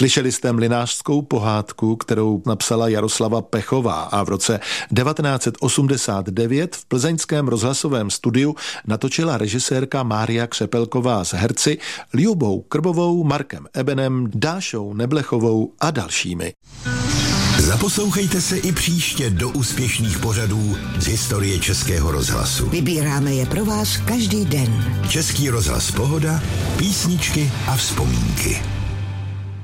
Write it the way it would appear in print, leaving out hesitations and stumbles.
Slyšeli jste mlynářskou pohádku, kterou napsala Jaroslava Pechová a v roce 1989 v plzeňském rozhlasovém studiu natočila režisérka Mária Křepelková s herci Ljubou Krbovou, Markem Ebenem, Dášou Neblechovou a dalšími. Zaposlouchejte se i příště do úspěšných pořadů z historie Českého rozhlasu. Vybíráme je pro vás každý den. Český rozhlas Pohoda, písničky a vzpomínky.